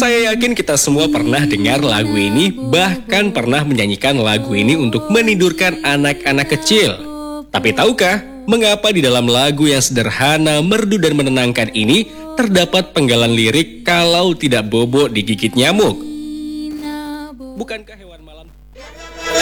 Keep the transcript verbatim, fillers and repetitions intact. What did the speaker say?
Saya yakin kita semua pernah dengar lagu ini, bahkan pernah menyanyikan lagu ini untuk menidurkan anak-anak kecil. Tapi tahukah, mengapa di dalam lagu yang sederhana, merdu dan menenangkan ini terdapat penggalan lirik kalau tidak bobo digigit nyamuk? Bukankah